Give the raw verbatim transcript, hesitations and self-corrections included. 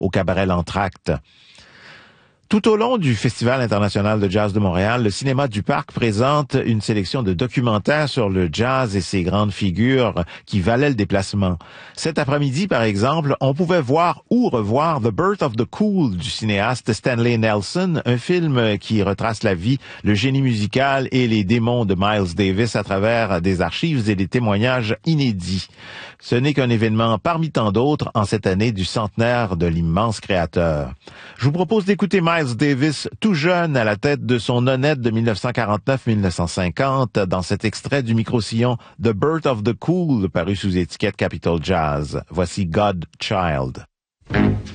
au cabaret L'Entracte. Tout au long du Festival international de jazz de Montréal, le Cinéma du Parc présente une sélection de documentaires sur le jazz et ses grandes figures qui valaient le déplacement. Cet après-midi, par exemple, on pouvait voir ou revoir The Birth of the Cool du cinéaste Stanley Nelson, un film qui retrace la vie, le génie musical et les démons de Miles Davis à travers des archives et des témoignages inédits. Ce n'est qu'un événement parmi tant d'autres en cette année du centenaire de l'immense créateur. Je vous propose d'écouter Miles Davis, tout jeune à la tête de son honnête de dix-neuf cent quarante-neuf à dix-neuf cent cinquante, dans cet extrait du micro-sillon The Birth of the Cool, paru sous étiquette Capitol Jazz. Voici Godchild.